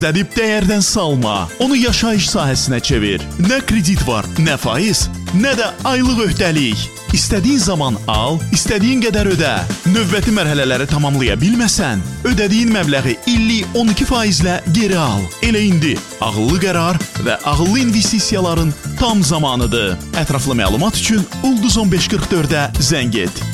Dədib dəyərdən salma, onu yaşayış sahəsinə çevir. Nə kredit var, nə faiz, nə də aylıq öhdəlik. İstədiyin zaman al, istədiyin qədər ödə. Növbəti mərhələləri tamamlaya bilməsən, ödədiyin məbləği illik 12%-lə geri al. Elə indi ağıllı qərar və ağıllı investisiyaların tam zamanıdır. Ətraflı məlumat üçün Ulduz 1544-ə zəng et.